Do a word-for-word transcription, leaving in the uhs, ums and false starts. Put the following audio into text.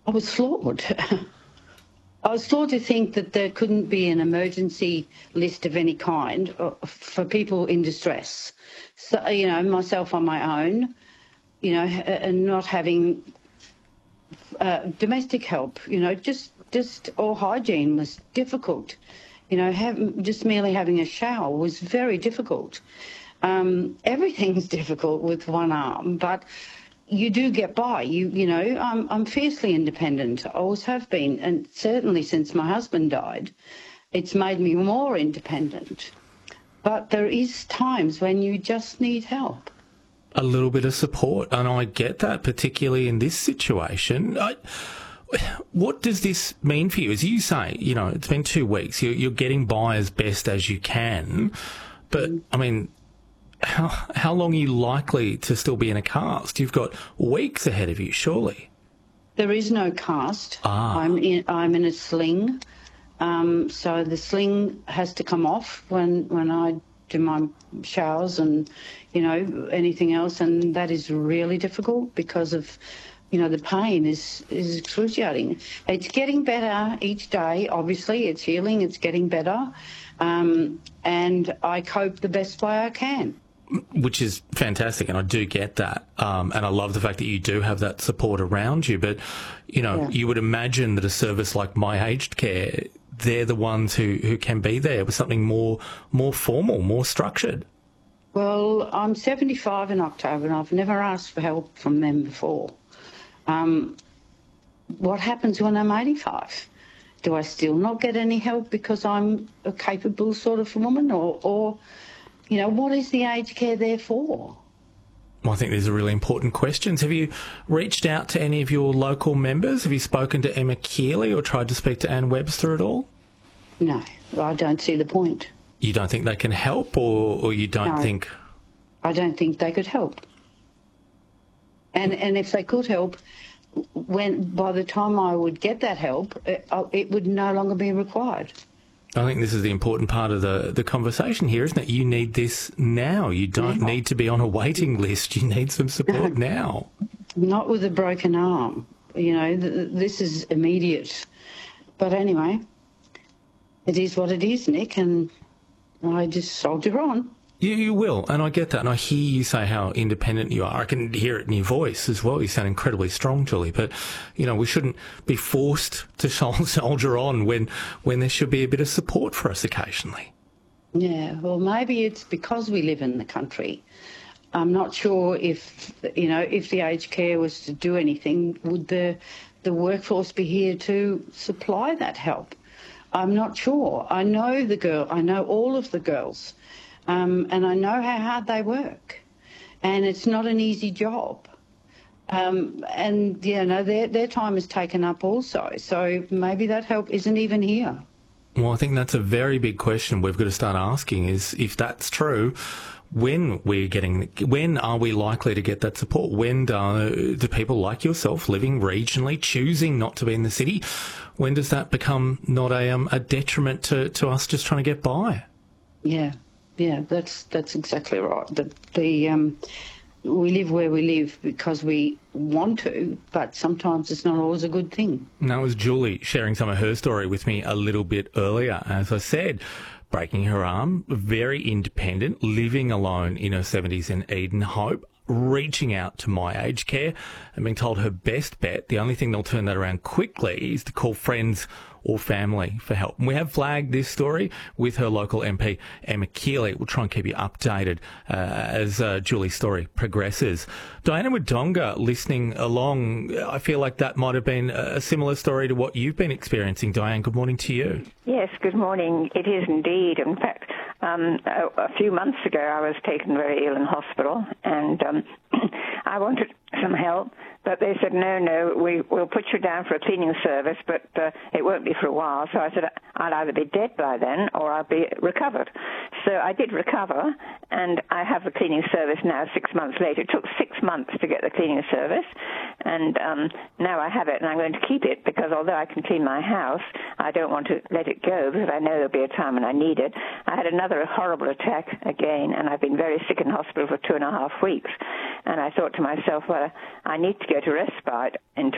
I was floored. I was floored to think that there couldn't be an emergency list of any kind uh, for people in distress. So, you know, myself on my own, you know, and not having uh, domestic help, you know, just, just all hygiene was difficult. You know, have, just merely having a shower was very difficult. Um, everything's difficult with one arm, but you do get by. You you know, I'm I'm fiercely independent. I always have been, and certainly since my husband died, it's made me more independent. But there is times when you just need help. A little bit of support, and I get that, particularly in this situation. I, what does this mean for you? As you say, you know, it's been two weeks. You're, you're getting by as best as you can, but I mean, how how long are you likely to still be in a cast? You've got weeks ahead of you, surely. There is no cast. Ah. I'm in I'm in a sling, um, so the sling has to come off when when I do my showers and, you know, anything else, and that is really difficult because of, you know, the pain is, is excruciating. It's getting better each day, obviously. It's healing, it's getting better, um, and I cope the best way I can. Which is fantastic, and I do get that. Um, and I love the fact that you do have that support around you. But, you know, yeah. you would imagine that a service like My Aged Care, they're the ones who, who can be there with something more more formal, more structured. Well, I'm seventy-five in October, and I've never asked for help from them before. Um, what happens when I'm eighty-five? Do I still not get any help because I'm a capable sort of woman, or, or you know, what is the aged care there for? Well, I think these are really important questions. Have you reached out to any of your local members? Have you spoken to Emma Keeley or tried to speak to Anne Webster at all? No, I don't see the point. You don't think they can help, or, or you don't no, think... I don't think they could help. And and if they could help, when by the time I would get that help, it, it would no longer be required. I think this is the important part of the, the conversation here, isn't it? You need this now. You don't yeah. need to be on a waiting list. You need some support no, now. Not with a broken arm. You know, th- this is immediate. But anyway, it is what it is, Nick, and I just soldier on. You, you will, and I get that, and I hear you say how independent you are. I can hear it in your voice as well. You sound incredibly strong, Julie, but, you know, we shouldn't be forced to soldier on when, when there should be a bit of support for us occasionally. Yeah, well, maybe it's because we live in the country. I'm not sure if, you know, if the aged care was to do anything, would the, the workforce be here to supply that help? I'm not sure. I know the girl, I know all of the girls. Um, and I know how hard they work, and it's not an easy job. Um, and, you know, their, their time is taken up also, so maybe that help isn't even here. Well, I think that's a very big question we've got to start asking is, if that's true, when we're getting, when are we likely to get that support? When do, do people like yourself living regionally, choosing not to be in the city, when does that become not a, um, a detriment to, to us just trying to get by? Yeah. Yeah, that's that's exactly right. The, the um, we live where we live because we want to, but sometimes it's not always a good thing. And that was Julie sharing some of her story with me a little bit earlier. As I said, breaking her arm, very independent, living alone in her seventies in Eden Hope, reaching out to My Aged Care and being told her best bet, the only thing they'll turn that around quickly, is to call friends or family for help. And we have flagged this story with her local M P, Emma Keeley. We'll try and keep you updated uh, as uh, Julie's story progresses. Diana Wodonga listening along, I feel like that might have been a similar story to what you've been experiencing. Diane, good morning to you. Yes, good morning. It is indeed. In fact, um, a, a few months ago I was taken very ill in hospital, and um, I wanted some help. But they said, no, no, we, we'll put you down for a cleaning service, but uh, it won't be for a while. So I said, I'll either be dead by then or I'll be recovered. So I did recover, and I have a cleaning service now six months later. It took six months to get the cleaning service, and um, now I have it, and I'm going to keep it because although I can clean my house, I don't want to let it go because I know there'll be a time when I need it. I had another horrible attack again, and I've been very sick in hospital for two and a half weeks. And I thought to myself, well, I need to go to respite in